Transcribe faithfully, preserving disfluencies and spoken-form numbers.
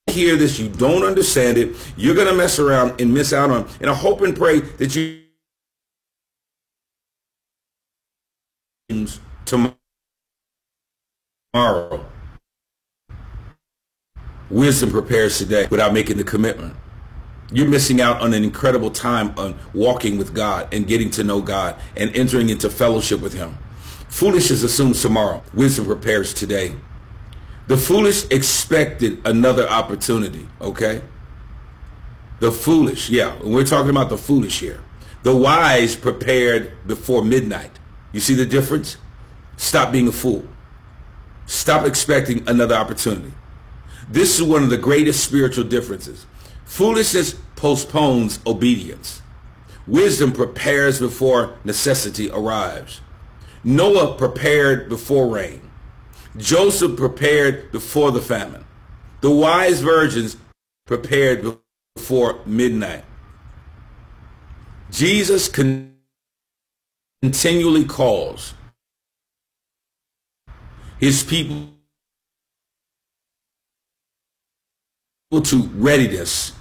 hear this, you don't understand it, you're going to mess around and miss out on. And I hope and pray that you tomorrow. Wisdom prepares today without making the commitment. You're missing out on an incredible time on walking with God and getting to know God and entering into fellowship with him. Foolishness assumes tomorrow. Wisdom prepares today. The foolish expected another opportunity, okay? The foolish, yeah, we're talking about the foolish here. The wise prepared before midnight. You see the difference? Stop being a fool. Stop expecting another opportunity. This is one of the greatest spiritual differences. Foolishness postpones obedience. Wisdom prepares before necessity arrives. Noah prepared before rain. Joseph prepared before the famine. The wise virgins prepared before midnight. Jesus continually calls his people to readiness